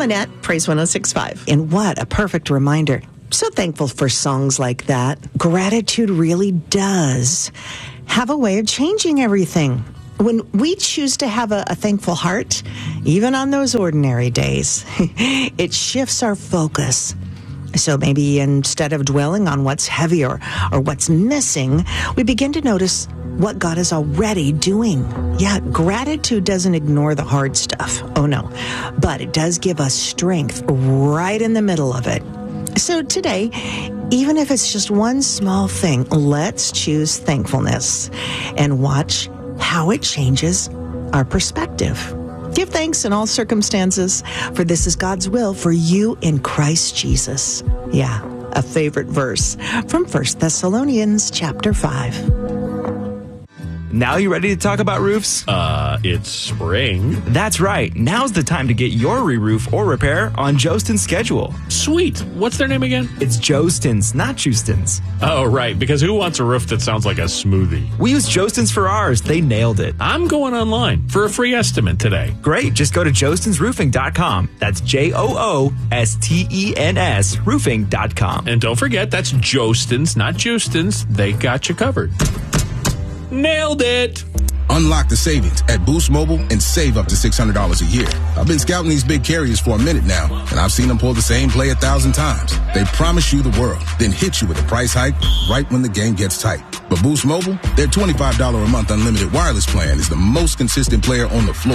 Lynette, Praise 106.5. And what a perfect reminder. So thankful for songs like that. Gratitude really does have a way of changing everything. When we choose to have a thankful heart, even on those ordinary days, it shifts our focus. So maybe instead of dwelling on what's heavy or what's missing, we begin to notice what God is already doing. Yeah, gratitude doesn't ignore the hard stuff. Oh no. But it does give us strength right in the middle of it. So today, even if it's just one small thing, let's choose thankfulness and watch how it changes our perspective. Give thanks in all circumstances, for this is God's will for you in Christ Jesus. Yeah, a favorite verse from 1 Thessalonians chapter 5. Now you ready to talk about roofs? It's spring. That's right. Now's the time to get your re-roof or repair on Jostin's schedule. Sweet. What's their name again? It's Jostin's, not Justin's. Oh, right, because who wants a roof that sounds like a smoothie? We use Jostin's for ours. They nailed it. I'm going online for a free estimate today. Great. Just go to jostinsroofing.com. That's JOOSTENS roofing.com. And don't forget, that's Jostin's, not Justin's. They got you covered. Nailed it. Unlock the savings at Boost Mobile and save up to $600 a year. I've been scouting these big carriers for a minute now, and I've seen them pull the same play 1,000 times. They promise you the world, then hit you with a price hike right when the game gets tight. But Boost Mobile, their $25 a month unlimited wireless plan is the most consistent player on the floor.